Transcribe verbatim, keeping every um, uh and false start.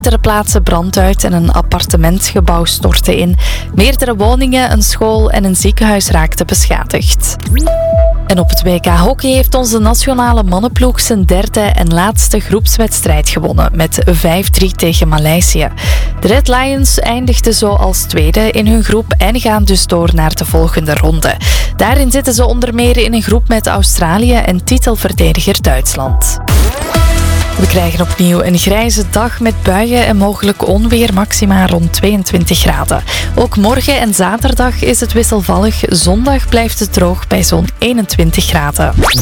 Ter plaatse brand uit en een appartementsgebouw stortte in. Meerdere woningen, een school en een ziekenhuis raakten beschadigd. En op het W K Hockey heeft onze nationale mannenploeg zijn derde en laatste groepswedstrijd gewonnen met vijf drie tegen Maleisië. De Red Lions eindigden zo als tweede in hun groep en gaan dus door naar de volgende ronde. Daarin zitten ze onder meer in een groep met Australië en titelverdediger Duitsland. We krijgen opnieuw een grijze dag met buien en mogelijk onweer, maxima rond tweeëntwintig graden. Ook morgen en zaterdag is het wisselvallig. Zondag blijft het droog bij zo'n eenentwintig graden.